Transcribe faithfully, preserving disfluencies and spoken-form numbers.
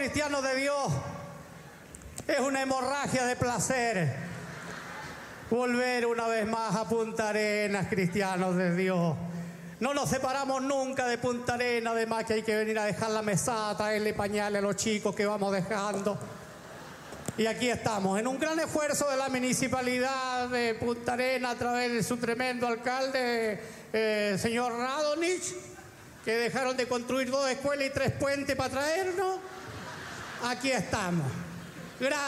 cristianos de Dios, es una hemorragia de placer volver una vez más a Punta Arenas, cristianos de Dios. No nos separamos nunca de Punta Arenas, además que hay que venir a dejar la mesada, traerle pañales a los chicos que vamos dejando. Y aquí estamos, en un gran esfuerzo de la municipalidad de Punta Arenas a través de su tremendo alcalde, eh, señor Radonich, que dejaron de construir dos escuelas y tres puentes para traernos. Aquí estamos. Gracias.